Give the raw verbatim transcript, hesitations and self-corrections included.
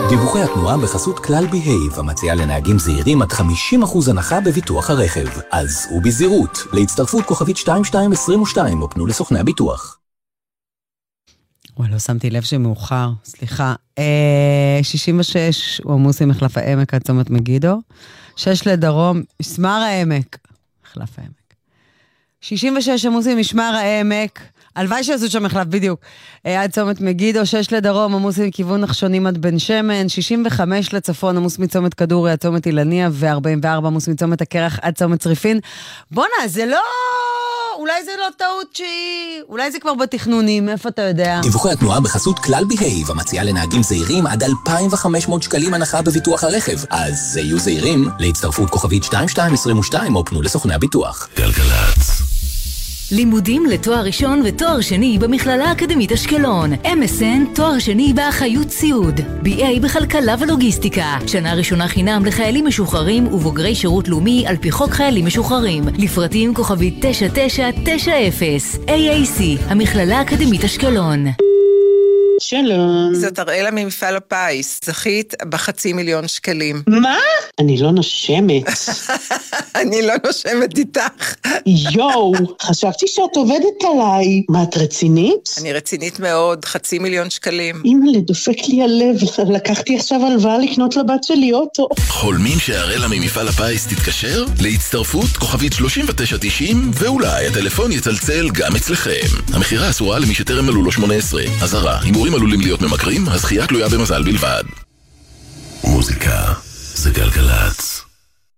דיווחי התנועה בחסות כלל בהייב, המציעה לנהגים זהירים עד חמישים אחוז הנחה בביטוח הרכב. אז הוא בזהירות. להצטרפות כוכבית שתיים שתיים עשרים ושתיים, או פנו לסוכני הביטוח. וואי, לא שמתי לב שמאוחר, סליחה. שישים ושש הוא עמוס עם מחלף העמק עד צומת מגידו. שש לדרום, משמר העמק. מחלף העמק. שישים ושש עמוס עם משמר העמק. הלוואי שעשו שם מחלף בדיוק. עד צומת מגידו, שש לדרום, עמוס עם כיוון נחשונים עד בן שמן. שישים וחמש לצפון, עמוס מצומת כדורי עד צומת אילניה, ו-ארבעים וארבע עמוס מצומת הקרח עד צומת צריפין. בונה, זה לא... אולי זה לא טעות שהיא... אולי זה כבר בתכנונים, איפה אתה יודע? דיווחי התנועה בחסות כלל בהייב, המציעה לנהגים זהירים עד אלפיים וחמש מאות שקלים הנחה בביטוח הרכב. אז יהיו זהירים, להצטרפות כוכבית שתיים שתיים עשרים ושתיים, או פנו לסוכני הביטוח. גלגלצ. לימודים לתואר ראשון ותואר שני במכללה האקדמית אשקלון. אם אס אן תואר שני באחריות סיעוד. בי איי בכלכלה ולוגיסטיקה. שנה ראשונה חינם לחיילים משוחררים ובוגרי שירות לאומי על פי חוק חיילים משוחררים. לפרטים כוכבית תשע תשע תשע אפס. איי איי סי, המכללה האקדמית אשקלון. שלום. זאת הראלה ממפעל הפיס. זכית בחצי מיליון שקלים. מה? אני לא נושמת. אני לא נושמת איתך. יואו, חשבתי שאת עובדת עליי. מה, את רצינית? אני רצינית מאוד, חצי מיליון שקלים. אמא, דופק לי הלב. לקחתי עכשיו הלוואה לקנות לבת שלי אוטו. חולמים שהראלה ממפעל הפיס תתקשר? להצטרפות כוכבית שלושים ותשע תשעים, ואולי הטלפון יצלצל גם אצלכם. המחירה אסורה למי שטרם מלאו לו שמונה עשרה. אזהרה, הימורים עלולים להיות ממכרים, הזכייה תלויה במזל בלבד. מוזיקה זה גלגלצ.